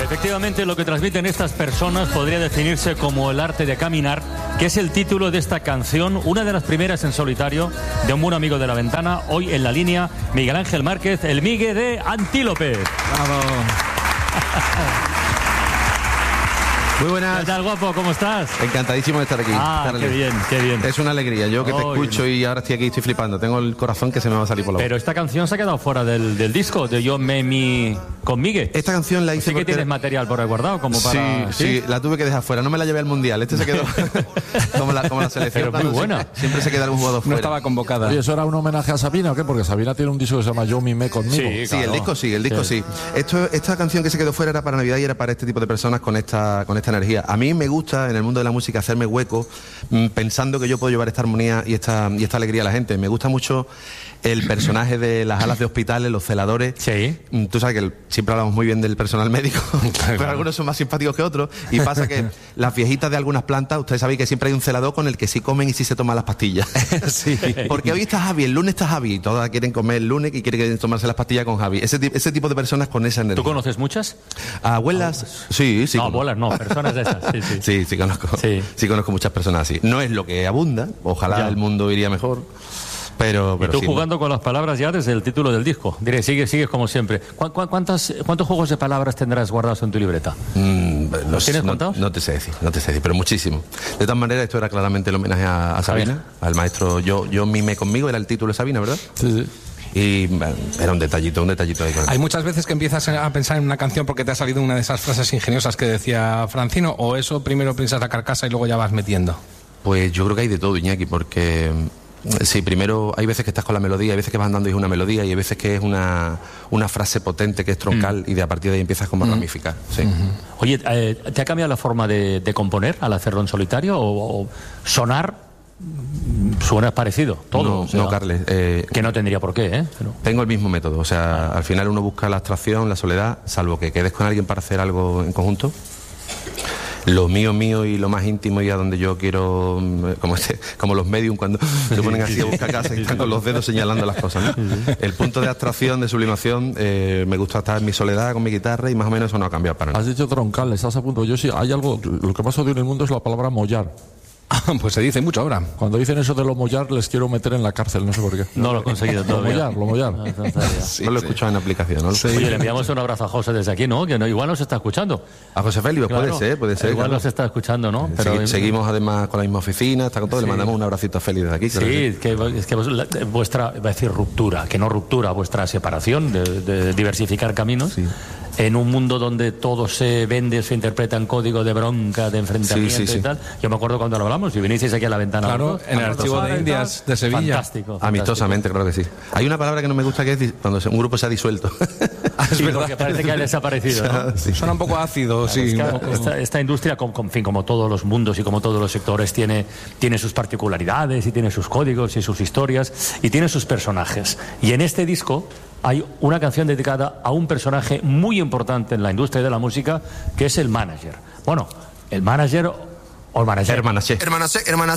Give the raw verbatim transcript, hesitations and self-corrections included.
Efectivamente, lo que transmiten estas personas podría definirse como el arte de caminar, que es el título de esta canción, una de las primeras en solitario de un buen amigo de La Ventana. Hoy en la línea, Miguel Ángel Márquez, el Migue de Antílope. Bravo. Muy buenas. ¿Qué tal, guapo? ¿Cómo estás? Encantadísimo de estar aquí. Ah, estar qué bien, qué bien. Es una alegría. Yo que te Oh, escucho y ahora estoy aquí, estoy flipando. Tengo el corazón que se me va a salir por la boca. Pero esta canción se ha quedado fuera del, del disco de Yo me mi con Migue. Esta canción la hice Sí que porque... tienes material por ahí guardado como para... Sí, sí, la tuve que dejar fuera. No me la llevé al Mundial. Este se quedó como, la, como la selección. Pero muy buena. Siempre, siempre se queda algún jugador fuera. No estaba convocada. ¿Y eso era un homenaje a Sabina o qué? Porque Sabina tiene un disco que se llama Yo mimé conmigo. Sí, Sí, el claro. disco sí, el disco sí. sí. Esto, esta canción que se quedó fuera era para Navidad y era para este tipo de personas con esta, con esta energía. A mí me gusta en el mundo de la música hacerme hueco mmm, pensando que yo puedo llevar esta armonía y esta, y esta alegría a la gente. Me gusta mucho el personaje de las alas de hospitales, los celadores. Sí. Mm, Tú sabes que el, siempre hablamos muy bien del personal médico, pero algunos son más simpáticos que otros. Y pasa que las viejitas de algunas plantas, ustedes saben que siempre hay un celador con el que sí comen y sí se toman las pastillas. Sí. Porque hoy está Javi, el lunes está Javi, y todas quieren comer el lunes y quieren tomarse las pastillas con Javi. Ese, ese tipo de personas con esa energía. ¿Tú conoces muchas? ¿Abuelas? Sí, sí. No, conozco. abuelas no, personas de esas. Sí, sí. Sí, sí conozco. Sí. Sí. conozco muchas personas así. No es lo que abunda, ojalá Ya. el mundo iría mejor, pero... Y pero tú sí, jugando con las palabras ya desde el título del disco. Diré, sigue, sigues como siempre. ¿Cu cu cuántas, ¿Cuántos juegos de palabras tendrás guardados en tu libreta? Mm, no, ¿Los tienes no, contados? no te sé decir, no te sé decir, pero muchísimo. De todas maneras, esto era claramente el homenaje a, a Sabina, al maestro Yo, yo mimé conmigo, era el título de Sabina, ¿verdad? Sí, sí. Y bueno, era un detallito, un detallito ahí con él. Hay muchas veces que empiezas a pensar en una canción porque te ha salido una de esas frases ingeniosas que decía Francino, o eso primero piensas la carcasa y luego ya vas metiendo. Pues yo creo que hay de todo, Iñaki, porque sí, primero hay veces que estás con la melodía, hay veces que vas andando y es una melodía, y hay veces que es una, una frase potente que es troncal mm. y de a partir de ahí empiezas como a ramificar. Sí. Uh-huh. Oye, eh, ¿te ha cambiado la forma de, de componer al hacerlo en solitario o, o sonar? Suena parecido, todo. No, o sea, no Carles. Eh, que no tendría por qué, ¿eh? Pero... Tengo el mismo método, o sea, al final uno busca la abstracción, la soledad, salvo que quedes con alguien para hacer algo en conjunto. Lo mío, mío y lo más íntimo y a donde yo quiero, como este, como los medium cuando se ponen así a buscar casa y están con los dedos señalando las cosas, ¿no? El punto de abstracción, de sublimación, eh, me gusta estar en mi soledad con mi guitarra y más o menos eso no ha cambiado para nada. Has dicho troncal, estás a punto. Yo sí, hay algo, lo que más odio en el mundo es la palabra mollar. Pues se dice mucho ahora. Cuando dicen eso de lo mollar, les quiero meter en la cárcel, no sé por qué. No lo he conseguido Lo todavía. mollar, lo mollar. No, no, todavía. Sí, no lo he escuchado en aplicación, ¿no? Sí. Oye, le enviamos un abrazo a José desde aquí, ¿no? Que no, igual nos está escuchando. A José Félix, Claro. puede ser, puede ser. Igual claro. nos está escuchando, ¿no? Segui- seguimos además con la misma oficina, está con todo, Sí. le mandamos un abracito a Félix desde aquí. creo que Sí, que, es que vos- la- vuestra, iba a decir ruptura, que no ruptura, vuestra separación de, de diversificar caminos, Sí. en un mundo donde todo se vende, se interpreta en código de bronca, de enfrentamiento Sí, sí, sí. y tal. Yo me acuerdo cuando lo hablamos y vinisteis aquí a La Ventana. Claro, los dos, en el ambos archivo dos, de y Indias tal. de Sevilla. Fantástico. fantástico. Amistosamente, claro que sí. Hay una palabra que no me gusta que es dis- cuando se- un grupo se ha disuelto. Sí, porque parece que ha desaparecido, ¿no? Sí. Suena un poco ácido, sí. Es que un poco- esta, esta industria, con, con- en fin, como todos los mundos y como todos los sectores, tiene, tiene sus particularidades y tiene sus códigos y sus historias y tiene sus personajes. Y en este disco hay una canción dedicada a un personaje muy importante en la industria de la música, que es el manager. Bueno, el manager o el manager. Hermana Che. Hermana C, hermana